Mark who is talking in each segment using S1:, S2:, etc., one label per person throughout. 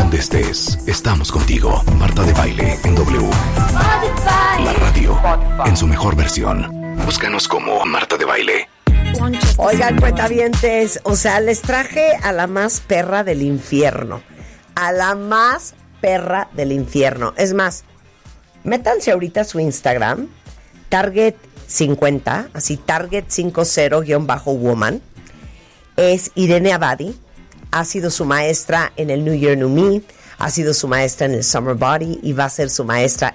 S1: donde estés, estamos contigo. Marta de Baile en W. La radio en su mejor versión. Búscanos como Marta de Baile.
S2: Oigan, cuentavientes, o sea, les traje a la más perra del infierno. A la más perra del infierno. Es más, métanse ahorita a su Instagram, Target 50, así Target 50-woman. Es Irene Abadi. Ha sido su maestra en el New Year New Me, ha sido su maestra en el Summer Body y va a ser su maestra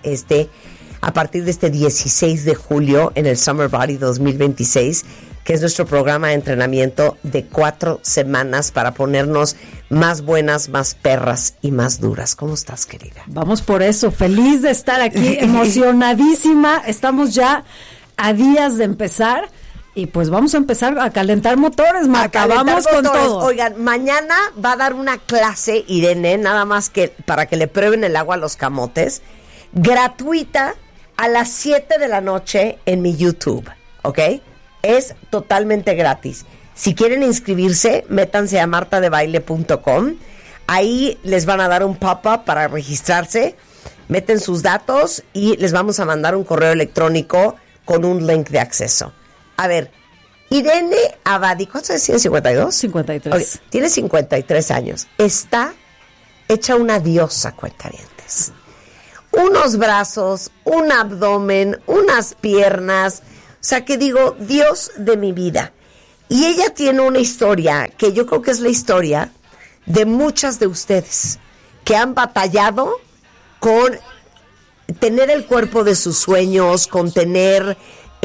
S2: a partir de este 16 de julio en el Summer Body 2026, que es nuestro programa de entrenamiento de 4 semanas para ponernos más buenas, más perras y más duras. ¿Cómo estás, querida?
S3: Vamos por eso, feliz de estar aquí, emocionadísima. Estamos ya a días de empezar y pues vamos a empezar a calentar motores, Marta. Vamos con todo.
S2: Oigan, mañana va a dar una clase, Irene, nada más que para que le prueben el agua a los camotes, gratuita a las 7 de la noche en mi YouTube, ¿ok? Es totalmente gratis. Si quieren inscribirse, métanse a martadebaile.com. Ahí les van a dar un pop-up para registrarse. Meten sus datos y les vamos a mandar un correo electrónico con un link de acceso. A ver, Irene Abadi, ¿cuántos años tiene? ¿52?
S3: 53.
S2: Okay, tiene 53 años. Está hecha una diosa, cuentavientes. Unos brazos, un abdomen, unas piernas. O sea, que digo, Dios de mi vida. Y ella tiene una historia que yo creo que es la historia de muchas de ustedes que han batallado con tener el cuerpo de sus sueños, con tener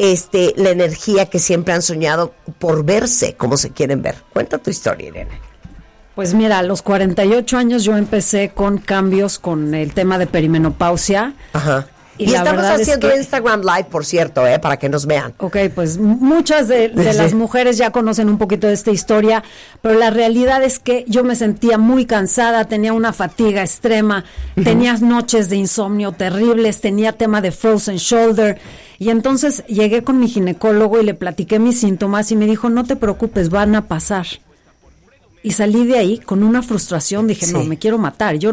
S2: la energía que siempre han soñado por verse como se quieren ver. Cuenta tu historia, Irene.
S3: Pues mira, a los 48 años yo empecé con cambios con el tema de perimenopausia.
S2: Ajá. Y estamos haciendo Instagram Live, por cierto, para que nos vean.
S3: Ok, pues muchas de las mujeres ya conocen un poquito de esta historia, pero la realidad es que yo me sentía muy cansada, tenía una fatiga extrema, tenía noches de insomnio terribles, tenía tema de frozen shoulder, y entonces llegué con mi ginecólogo y le platiqué mis síntomas y me dijo, no te preocupes, van a pasar. Y salí de ahí con una frustración, dije, no, me quiero matar, yo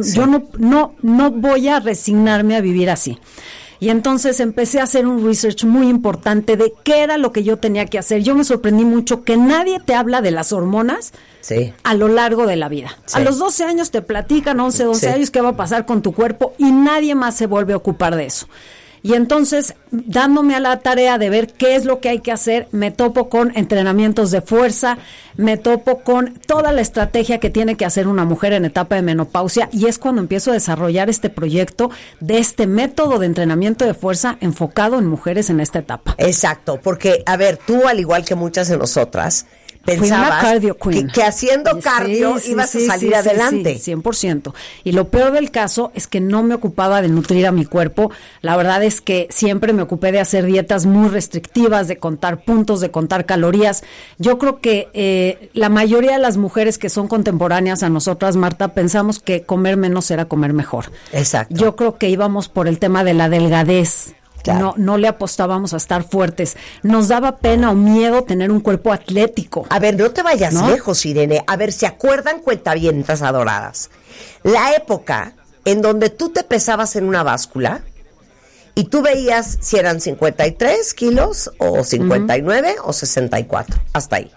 S3: no voy a resignarme a vivir así. Y entonces empecé a hacer un research muy importante de qué era lo que yo tenía que hacer. Yo me sorprendí mucho que nadie te habla de las hormonas a lo largo de la vida. A los 12 años te platican, 11, 12 años, qué va a pasar con tu cuerpo y nadie más se vuelve a ocupar de eso. Y entonces, dándome a la tarea de ver qué es lo que hay que hacer, me topo con entrenamientos de fuerza, me topo con toda la estrategia que tiene que hacer una mujer en etapa de menopausia, y es cuando empiezo a desarrollar este proyecto de este método de entrenamiento de fuerza enfocado en mujeres en esta etapa.
S2: Exacto, porque, a ver, tú, al igual que muchas de nosotras, pensabas que haciendo cardio ibas a salir adelante.
S3: Sí, 100%. Y lo peor del caso es que no me ocupaba de nutrir a mi cuerpo. La verdad es que siempre me ocupé de hacer dietas muy restrictivas, de contar puntos, de contar calorías. Yo creo que la mayoría de las mujeres que son contemporáneas a nosotras, Marta, pensamos que comer menos era comer mejor.
S2: Exacto.
S3: Yo creo que íbamos por el tema de la delgadez. Claro. No le apostábamos a estar fuertes. Nos daba pena o miedo tener un cuerpo atlético.
S2: A ver, no te vayas lejos, Irene. A ver, ¿se acuerdan, cuentavientas adoradas? La época en donde tú te pesabas en una báscula y tú veías si eran 53 kilos o 59 o 64. Hasta ahí.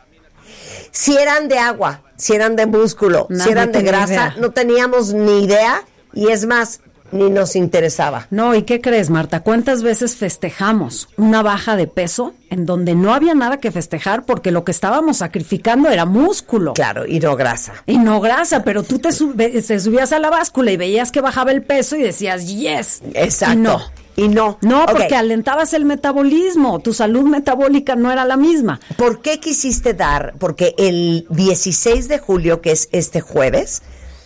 S2: Si eran de agua, si eran de músculo, si eran de grasa, no teníamos ni idea. Y es más, ni nos interesaba.
S3: No, ¿y qué crees, Marta? ¿Cuántas veces festejamos una baja de peso en donde no había nada que festejar porque lo que estábamos sacrificando era músculo?
S2: Claro, y no grasa.
S3: Y no grasa, pero tú te subías a la báscula y veías que bajaba el peso y decías, yes.
S2: Exacto. Y no.
S3: No, porque alentabas el metabolismo, tu salud metabólica no era la misma.
S2: ¿Por qué quisiste dar? Porque el 16 de julio, que es este jueves,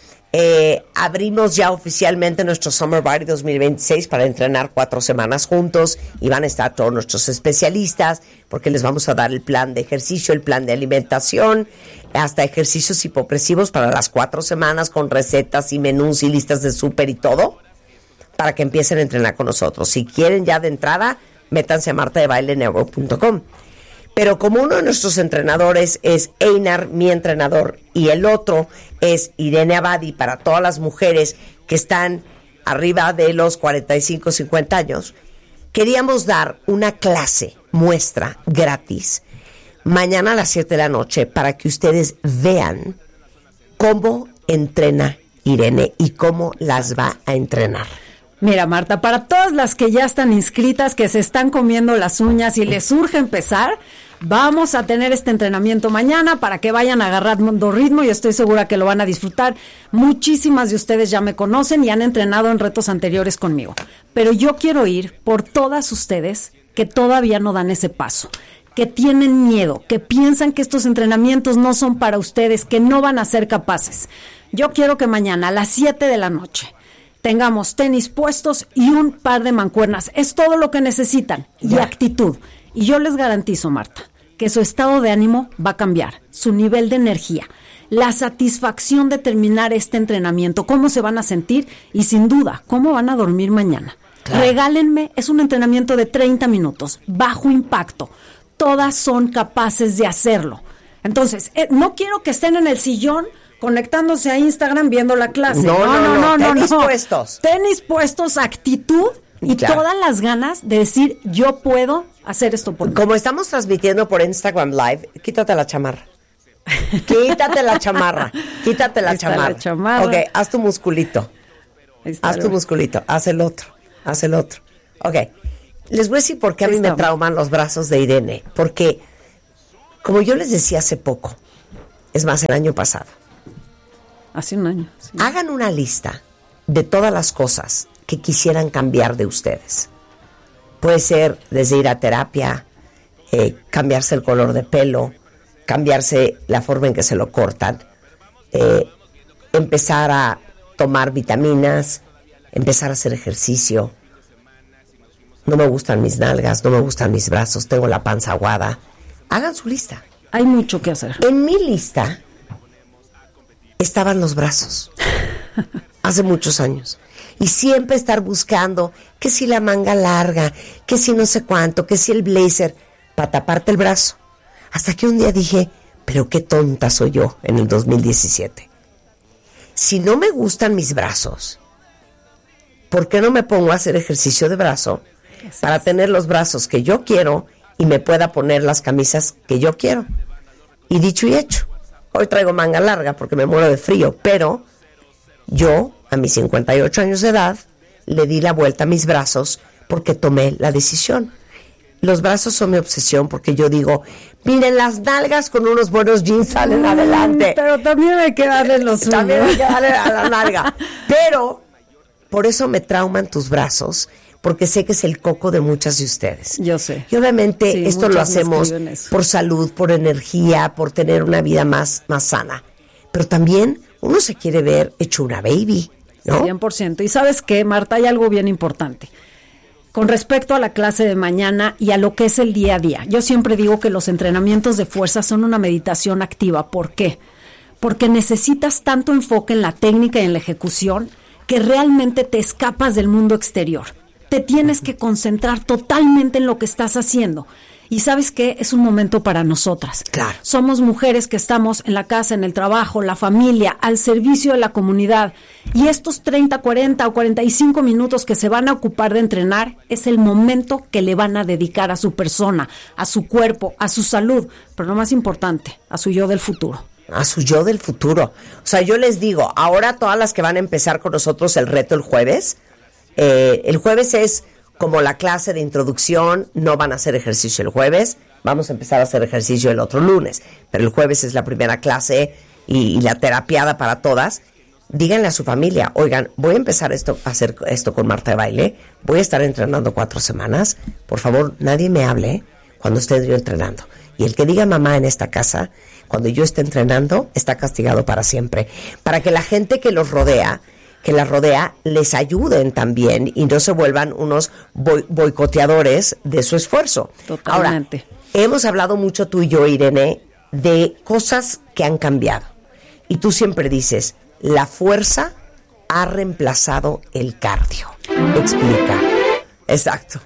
S2: abrimos ya oficialmente nuestro Summer Body 2026 para entrenar 4 semanas juntos y van a estar todos nuestros especialistas porque les vamos a dar el plan de ejercicio, el plan de alimentación, hasta ejercicios hipopresivos para las 4 semanas con recetas y menús y listas de súper y todo para que empiecen a entrenar con nosotros. Si quieren ya de entrada, métanse a martadebailenetwork.com. Pero como uno de nuestros entrenadores es Einar, mi entrenador, y el otro es Irene Abadi, para todas las mujeres que están arriba de los 45, 50 años, queríamos dar una clase muestra gratis mañana a las 7 de la noche para que ustedes vean cómo entrena Irene y cómo las va a entrenar.
S3: Mira, Marta, para todas las que ya están inscritas, que se están comiendo las uñas y les urge empezar, vamos a tener este entrenamiento mañana para que vayan agarrando ritmo y estoy segura que lo van a disfrutar. Muchísimas de ustedes ya me conocen y han entrenado en retos anteriores conmigo, pero yo quiero ir por todas ustedes que todavía no dan ese paso, que tienen miedo, que piensan que estos entrenamientos no son para ustedes, que no van a ser capaces. Yo quiero que mañana a las 7 de la noche tengamos tenis puestos y un par de mancuernas. Es todo lo que necesitan. Y actitud. Y yo les garantizo, Marta, que su estado de ánimo va a cambiar, su nivel de energía, la satisfacción de terminar este entrenamiento, cómo se van a sentir y sin duda, cómo van a dormir mañana. Claro. Regálenme, es un entrenamiento de 30 minutos, bajo impacto. Todas son capaces de hacerlo. Entonces, no quiero que estén en el sillón conectándose a Instagram viendo la clase.
S2: No. Tenis puestos.
S3: Tenis puestos, actitud y todas las ganas de decir, yo puedo hacer esto por mí.
S2: Como estamos transmitiendo por Instagram Live, quítate la chamarra. Quítate la chamarra. Ok, haz tu musculito. Haz el otro. Ok, les voy a decir por qué a mí me trauman los brazos de Irene. Porque, como yo les decía hace poco, es más, el año pasado,
S3: hace un año. Sí.
S2: Hagan una lista de todas las cosas que quisieran cambiar de ustedes. Puede ser desde ir a terapia, cambiarse el color de pelo, cambiarse la forma en que se lo cortan, empezar a tomar vitaminas, empezar a hacer ejercicio. No me gustan mis nalgas, no me gustan mis brazos, tengo la panza aguada. Hagan su lista.
S3: Hay mucho que hacer.
S2: En mi lista estaban los brazos, hace muchos años, y siempre estar buscando que si la manga larga, que si no sé cuánto, que si el blazer, para taparte el brazo, hasta que un día dije, pero qué tonta soy yo en el 2017, si no me gustan mis brazos, ¿por qué no me pongo a hacer ejercicio de brazo para tener los brazos que yo quiero y me pueda poner las camisas que yo quiero? Y dicho y hecho, hoy traigo manga larga porque me muero de frío, pero yo, a mis 58 años de edad, le di la vuelta a mis brazos porque tomé la decisión. Los brazos son mi obsesión porque yo digo, miren, las nalgas con unos buenos jeans salen adelante.
S3: Pero también hay que darle los suyos.
S2: También hay que darle a la nalga. Pero, por eso me trauman tus brazos, porque sé que es el coco de muchas de ustedes.
S3: Yo sé.
S2: Y obviamente esto lo hacemos por salud, por energía, por tener una vida más sana. Pero también uno se quiere ver hecho una baby, ¿no?
S3: 100%. Y ¿sabes qué, Marta? Hay algo bien importante. Con respecto a la clase de mañana y a lo que es el día a día. Yo siempre digo que los entrenamientos de fuerza son una meditación activa. ¿Por qué? Porque necesitas tanto enfoque en la técnica y en la ejecución que realmente te escapas del mundo exterior. Te tienes que concentrar totalmente en lo que estás haciendo. Y ¿sabes qué? Es un momento para nosotras.
S2: Claro.
S3: Somos mujeres que estamos en la casa, en el trabajo, la familia, al servicio de la comunidad. Y estos 30, 40 o 45 minutos que se van a ocupar de entrenar es el momento que le van a dedicar a su persona, a su cuerpo, a su salud. Pero lo más importante, a su yo del futuro.
S2: A su yo del futuro. O sea, yo les digo, ahora todas las que van a empezar con nosotros el reto el jueves es como la clase de introducción, no van a hacer ejercicio el jueves, vamos a empezar a hacer ejercicio el otro lunes, pero el jueves es la primera clase y la terapiada para todas. Díganle a su familia, oigan, voy a empezar a hacer esto con Marta de Baile, voy a estar entrenando 4 semanas, por favor, nadie me hable cuando esté yo entrenando. Y el que diga mamá en esta casa, cuando yo esté entrenando, está castigado para siempre. Para que la gente que las rodea, les ayuden también y no se vuelvan unos boicoteadores de su esfuerzo.
S3: Totalmente.
S2: Ahora, hemos hablado mucho tú y yo, Irene, de cosas que han cambiado. Y tú siempre dices, la fuerza ha reemplazado el cardio. Explica. Exacto.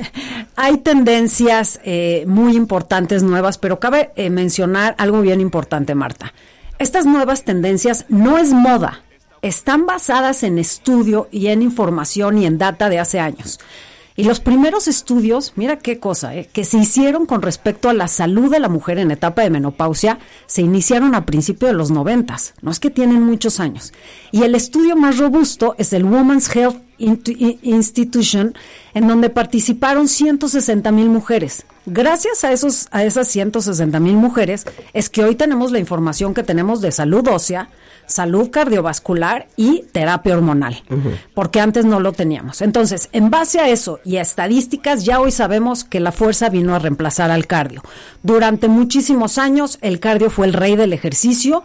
S3: Hay tendencias muy importantes nuevas, pero cabe mencionar algo bien importante, Marta. Estas nuevas tendencias no es moda, están basadas en estudio y en información y en data de hace años. Y los primeros estudios, mira qué cosa, que se hicieron con respecto a la salud de la mujer en etapa de menopausia, se iniciaron a principios de los 90s, no es que tienen muchos años. Y el estudio más robusto es el Women's Health Institution, en donde participaron 160,000 mujeres. Gracias a esas 160,000 mujeres es que hoy tenemos la información que tenemos de salud ósea, salud cardiovascular y terapia hormonal, porque antes no lo teníamos. Entonces, en base a eso y a estadísticas, ya hoy sabemos que la fuerza vino a reemplazar al cardio. Durante muchísimos años, el cardio fue el rey del ejercicio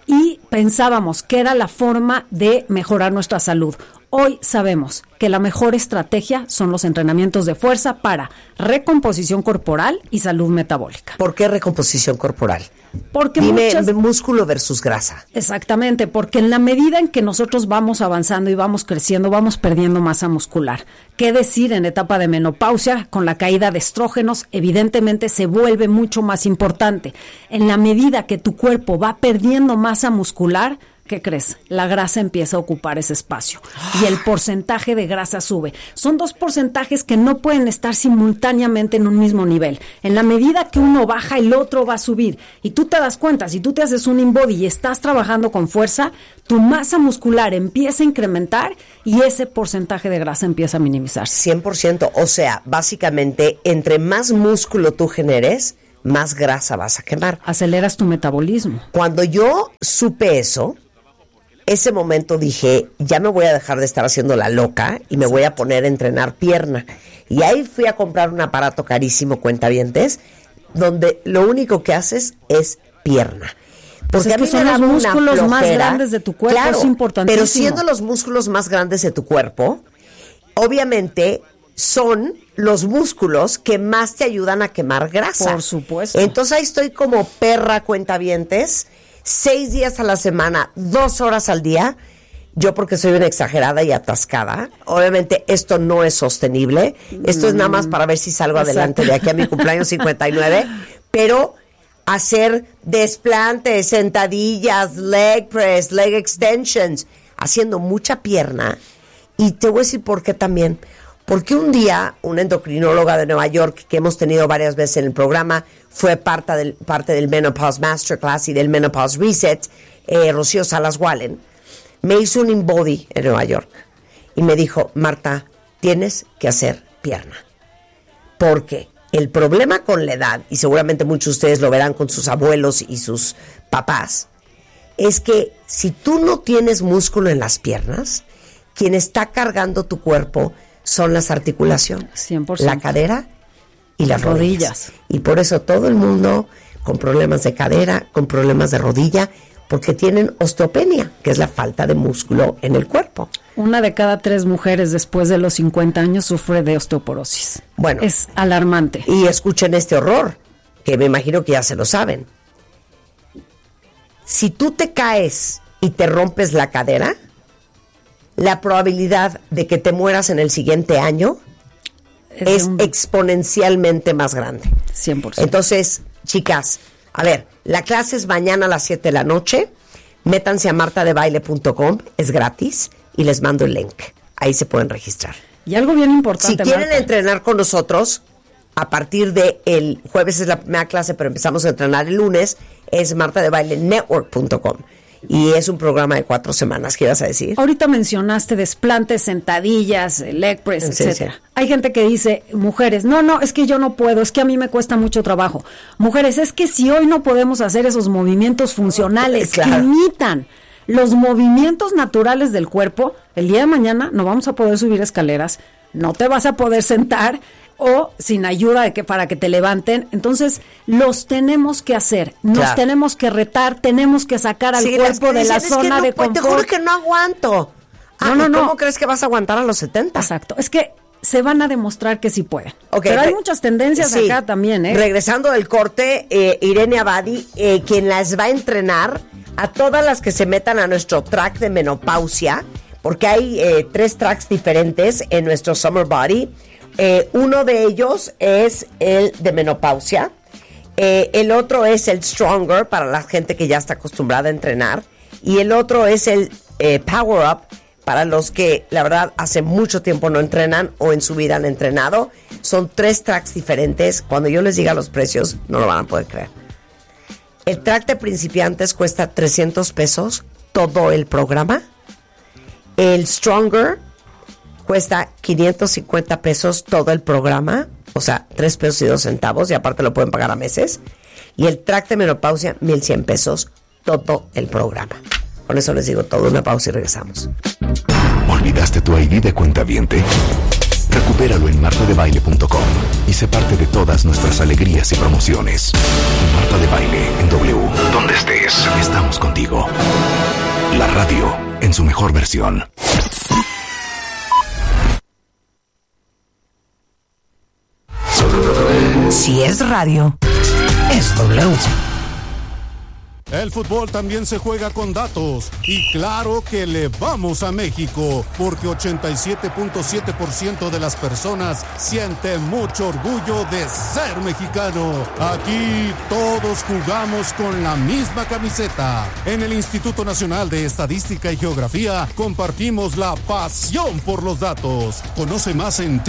S3: y pensábamos que era la forma de mejorar nuestra salud. Hoy sabemos que la mejor estrategia son los entrenamientos de fuerza para recomposición corporal y salud metabólica.
S2: ¿Por qué recomposición corporal?
S3: Porque
S2: dime, músculo versus grasa.
S3: Exactamente, porque en la medida en que nosotros vamos avanzando y vamos creciendo, vamos perdiendo masa muscular. ¿Qué decir en etapa de menopausia? Con la caída de estrógenos, evidentemente se vuelve mucho más importante. En la medida que tu cuerpo va perdiendo masa muscular, ¿qué crees? La grasa empieza a ocupar ese espacio y el porcentaje de grasa sube. Son dos porcentajes que no pueden estar simultáneamente en un mismo nivel. En la medida que uno baja, el otro va a subir. Y tú te das cuenta, si tú te haces un InBody y estás trabajando con fuerza, tu masa muscular empieza a incrementar y ese porcentaje de grasa empieza a minimizarse.
S2: 100%. O sea, básicamente, entre más músculo tú generes, más grasa vas a quemar.
S3: Aceleras tu metabolismo.
S2: Cuando yo supe eso, ese momento dije, ya me voy a dejar de estar haciendo la loca y me voy a poner a entrenar pierna. Y ahí fui a comprar un aparato carísimo, cuentavientes, donde lo único que haces es pierna. Porque
S3: pues es que son los músculos más grandes de tu cuerpo, claro, es importantísimo.
S2: Pero siendo los músculos más grandes de tu cuerpo, obviamente son los músculos que más te ayudan a quemar grasa.
S3: Por supuesto.
S2: Entonces ahí estoy como perra, cuentavientes, 6 días a la semana, 2 horas al día. Yo porque soy una exagerada y atascada. Obviamente esto no es sostenible. Esto es nada más para ver si salgo adelante de aquí a mi cumpleaños 59. Pero hacer desplantes, sentadillas, leg press, leg extensions, haciendo mucha pierna. Y te voy a decir por qué también. Porque un día una endocrinóloga de Nueva York que hemos tenido varias veces en el programa, fue parte del Menopause Masterclass y del Menopause Reset, Rocío Salas Wallen, me hizo un InBody en Nueva York y me dijo, Marta, tienes que hacer pierna. Porque el problema con la edad, y seguramente muchos de ustedes lo verán con sus abuelos y sus papás, es que si tú no tienes músculo en las piernas, quien está cargando tu cuerpo son las articulaciones,
S3: 100%.
S2: La cadera y las rodillas. Y por eso todo el mundo con problemas de cadera, con problemas de rodilla, porque tienen osteopenia, que es la falta de músculo en el cuerpo.
S3: 1 de cada 3 mujeres después de los 50 años sufre de osteoporosis.
S2: Bueno,
S3: es alarmante.
S2: Y escuchen este horror, que me imagino que ya se lo saben. Si tú te caes y te rompes la cadera, la probabilidad de que te mueras en el siguiente año es exponencialmente más grande.
S3: 100%.
S2: Entonces, chicas, a ver, la clase es mañana a las 7 de la noche. Métanse a martadebaile.com, es gratis, y les mando el link. Ahí se pueden registrar.
S3: Y algo bien importante,
S2: si quieren
S3: Marta,
S2: entrenar con nosotros, a partir de el jueves es la primera clase, pero empezamos a entrenar el lunes, es martadebailenetwork.com. Y es un programa de 4 semanas, ¿qué ibas a decir?
S3: Ahorita mencionaste desplantes, sentadillas, leg press, etcétera. Sí. Hay gente que dice, mujeres, no, es que yo no puedo, es que a mí me cuesta mucho trabajo. Mujeres, es que si hoy no podemos hacer esos movimientos funcionales que imitan los movimientos naturales del cuerpo, el día de mañana no vamos a poder subir escaleras, no te vas a poder sentar o sin ayuda para que te levanten. Entonces, los tenemos que hacer, nos tenemos que retar, tenemos que sacar al cuerpo de la zona de confort.
S2: Te juro que no aguanto. No. ¿Cómo crees que vas a aguantar a los 70?
S3: Exacto, es que se van a demostrar que sí pueden. Okay, pero hay muchas tendencias acá también, ¿eh?
S2: Regresando del corte, Irene Abadi, quien las va a entrenar a todas las que se metan a nuestro track de menopausia, porque hay 3 tracks diferentes en nuestro Summer Body. Uno de ellos es el de menopausia. El otro es el Stronger para la gente que ya está acostumbrada a entrenar. Y el otro es el Power Up para los que, la verdad, hace mucho tiempo no entrenan o en su vida han entrenado. Son 3 tracks diferentes. Cuando yo les diga los precios, no lo van a poder creer. El track de principiantes cuesta $300 todo el programa. El Stronger cuesta $550 todo el programa. O sea, $3.02 y aparte lo pueden pagar a meses. Y el track de menopausia, $1,100 todo el programa. Con eso les digo todo. Una pausa y regresamos.
S1: ¿Olvidaste tu ID de cuentaviente? Recupéralo en martadebaile.com y sé parte de todas nuestras alegrías y promociones. Marta de Baile en W. Donde estés, estamos contigo. La radio en su mejor versión.
S4: Si es radio, es W.
S5: El fútbol también se juega con datos y claro que le vamos a México porque 87.7% de las personas sienten mucho orgullo de ser mexicano. Aquí todos jugamos con la misma camiseta. En el Instituto Nacional de Estadística y Geografía compartimos la pasión por los datos. Conoce más en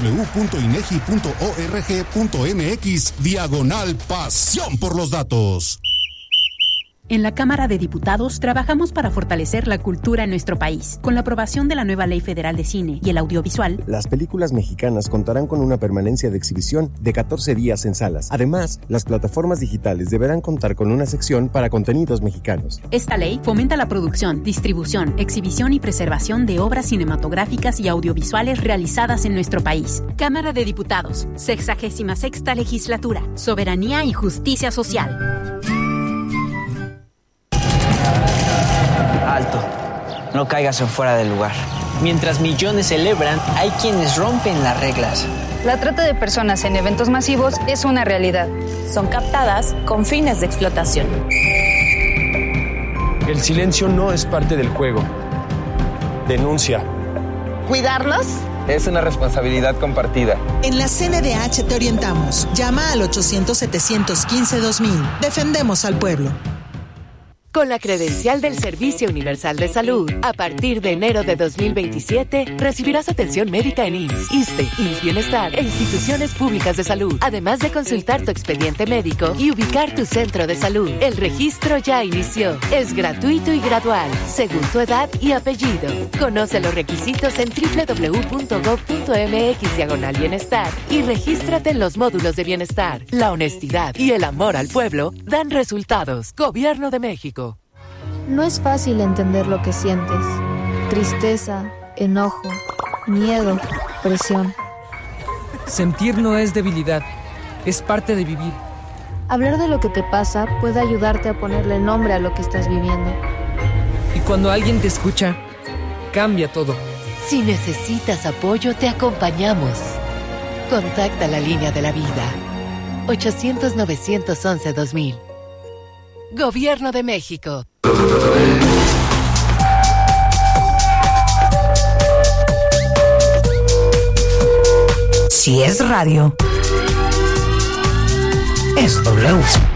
S5: www.inegi.org.mx/pasión por los datos.
S6: En la Cámara de Diputados trabajamos para fortalecer la cultura en nuestro país. Con la aprobación de la nueva Ley Federal de Cine y el Audiovisual,
S7: las películas mexicanas contarán con una permanencia de exhibición de 14 días en salas. Además, las plataformas digitales deberán contar con una sección para contenidos mexicanos.
S6: Esta ley fomenta la producción, distribución, exhibición y preservación de obras cinematográficas y audiovisuales realizadas en nuestro país. Cámara de Diputados, 66ª Legislatura, Soberanía y Justicia Social.
S8: Alto, no caigas en fuera del lugar. Mientras millones celebran, hay quienes rompen las reglas.
S9: La trata de personas en eventos masivos es una realidad.
S10: Son captadas con fines de explotación.
S11: El silencio no es parte del juego. Denuncia.
S12: ¿Cuidarlos?
S13: Es una responsabilidad compartida.
S14: En la CNDH te orientamos. Llama al 800-715-2000. Defendemos al pueblo.
S15: Con la credencial del Servicio Universal de Salud, a partir de enero de 2027, recibirás atención médica en IMSS, ISSSTE, IMSS Bienestar e instituciones públicas de salud, además de consultar tu expediente médico y ubicar tu centro de salud. El registro ya inició. Es gratuito y gradual, según tu edad y apellido. Conoce los requisitos en www.gov.mx/bienestar y regístrate en los módulos de bienestar. La honestidad y el amor al pueblo dan resultados. Gobierno de México.
S16: No es fácil entender lo que sientes. Tristeza, enojo, miedo, presión.
S17: Sentir no es debilidad, es parte de vivir.
S16: Hablar de lo que te pasa puede ayudarte a ponerle nombre a lo que estás viviendo.
S17: Y cuando alguien te escucha, cambia todo.
S15: Si necesitas apoyo, te acompañamos. Contacta la línea de la vida. 800-911-2000. Gobierno de México.
S4: Si es radio, es W.